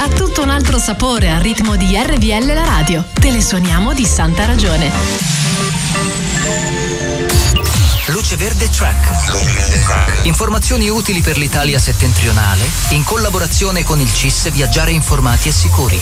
ha tutto un altro sapore al ritmo di RVL la radio. Te le suoniamo di santa ragione. Luce Verde Track. Informazioni utili per l'Italia settentrionale in collaborazione con il CIS Viaggiare informati e sicuri.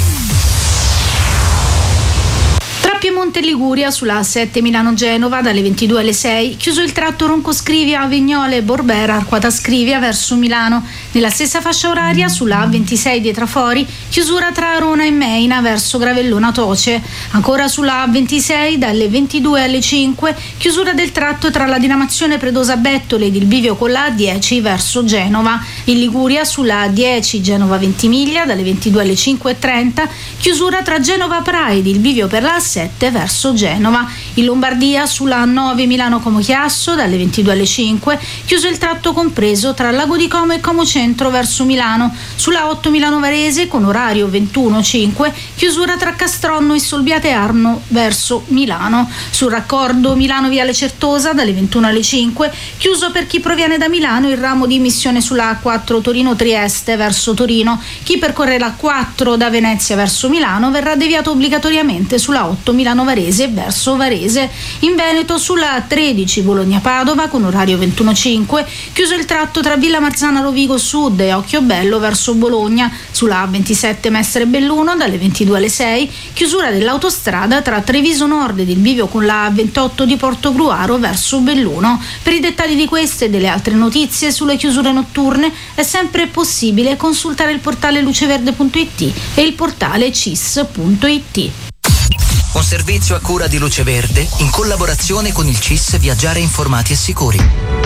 Tra Piemonte e Liguria sulla A7 Milano-Genova dalle 22 alle 6, chiuso il tratto Ronco-Scrivia, Vignole, Borbera, Arquata Scrivia verso Milano. Nella stessa fascia oraria sulla A26 di Trafori, chiusura tra Arona e Meina verso Gravellona Toce. Ancora sulla A26 dalle 22 alle 5, chiusura del tratto tra la diramazione Predosa Bettole ed il bivio con la A10 verso Genova. In Liguria sulla A10 Genova Ventimiglia dalle 22 alle 5:30, chiusura tra Genova Pride ed il bivio per la A7 verso Genova. In Lombardia sulla A9 Milano Como Chiasso dalle 22 alle 5, chiuso il tratto compreso tra Lago di Como e Como Centro verso Milano. Sulla 8 Milano Varese con orario 21:05, chiusura tra Castronno e Solbiate Arno verso Milano. Sul raccordo Milano Viale Certosa dalle 21 alle 5, chiuso per chi proviene da Milano il ramo di missione sulla A4 Torino Trieste verso Torino. Chi percorre la 4 da Venezia verso Milano verrà deviato obbligatoriamente sulla 8 Milano Varese verso Varese. In Veneto sulla 13 Bologna Padova con orario 21:05, chiuso il tratto tra Villa Marzana Rovigo Sud e Occhiobello verso Bologna. Sulla A27 Mestre Belluno dalle 22 alle 6, chiusura dell'autostrada tra Treviso Nord ed il bivio con la A28 di Portogruaro verso Belluno. Per i dettagli di queste e delle altre notizie sulle chiusure notturne è sempre possibile consultare il portale luceverde.it e il portale cis.it. Un servizio a cura di Luce Verde in collaborazione con il CIS Viaggiare informati e sicuri.